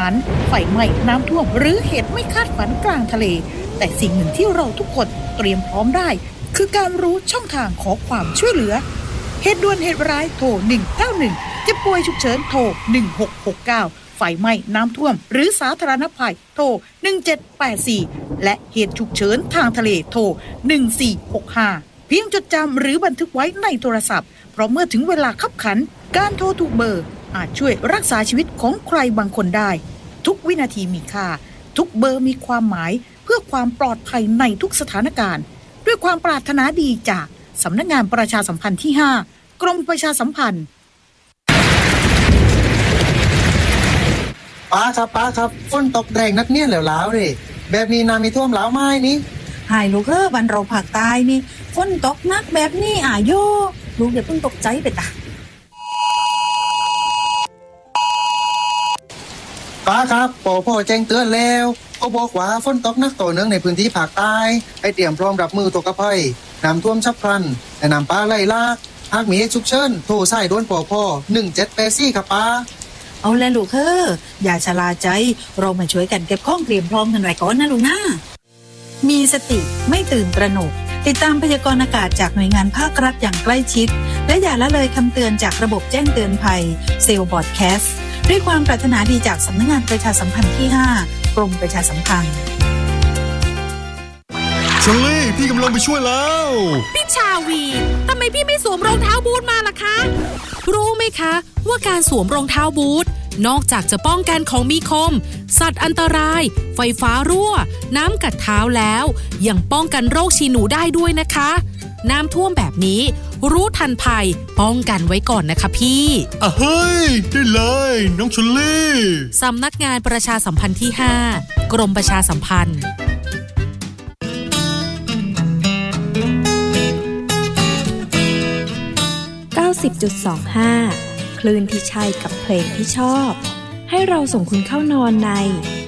ารไฟไหม้น้ำท่วมหรือเหตุไม่คาดฝันกลางทะเลแต่สิ่งหนึ่งที่เราทุกคนเตรียมพร้อมได้คือการรู้ช่องทางขอความช่วยเหลือเหตุด่วนเหตุร้ายโทร191เจ็บป่วยฉุกเฉินโทร1669ไฟไหม้น้ำท่วมหรือสาธารณภัยโทร1784และเหตุฉุกเฉินทางทะเลโทร1465เพียงจดจำหรือบันทึกไว้ในโทรศัพท์เพราะเมื่อถึงเวลาคับขันการโทรถูกเบอร์อาจช่วยรักษาชีวิตของใครบางคนได้ทุกวินาทีมีค่าทุกเบอร์มีความหมายเพื่อความปลอดภัยในทุกสถานการณ์ด้วยความปรารถนาดีจากสำนักงานประชาสัมพันธ์ที่5กรมประชาสัมพันธ์ป้าครับฝนตกแรงนักเนี่ยแล้วเลยแบบนี้น้ำมีท่วมแล้วไหมนี่หายลูกบ้านเราภาคใต้นี่ฝนตกหนักแบบนี้โยลูกอย่าเพิ่งตกใจไปตาป้าครับพ่อแจ้งเตือนแล้วเขาบอกว่าฝนตกหนักต่อเนื่องในพื้นที่ภาคใต้ให้เตรียมพร้อมรับมือตกกระภัยน้ำท่วมฉับพลันและน้ำป่าไหลหลากหากมีเหตุฉุกเฉินโทรสายด่วน1784ครับป้าเอาแลลูกอย่าชะล่าใจเรามาช่วยกันเก็บข้องเตรียมพร้อมกันไว้ก่อนนะลูกนะมีสติไม่ตื่นตระหนกติดตามพยากรณ์อากาศจากหน่วยงานภาครัฐอย่างใกล้ชิดและอย่าละเลยคำเตือนจากระบบแจ้งเตือนภัยเซลล์บอดแคสต์ด้วยความปรารถนาดีจากสำนักงานประชาสัมพันธ์ที่5กรมประชาสัมพันธ์ชลลี่พี่กำลังไปช่วยแล้วพี่ชาวีทำไมพี่ไม่สวมรองเท้าบูทมาล่ะคะรู้ไหมคะว่าการสวมรองเท้าบูทนอกจากจะป้องกันของมีคมสัตว์อันตรายไฟฟ้ารั่วน้ำกัดเท้าแล้วยังป้องกันโรคฉี่หนูได้ด้วยนะคะน้ำท่วมแบบนี้รู้ทันภัยป้องกันไว้ก่อนนะคะพี่เฮ้ยได้เลยน้องชลลี่สำนักงานประชาสัมพันธ์ที่5กรมประชาสัมพันธ์ 90.25 คลื่นที่ใช่กับเพลงที่ชอบให้เราส่งคุณเข้านอนใน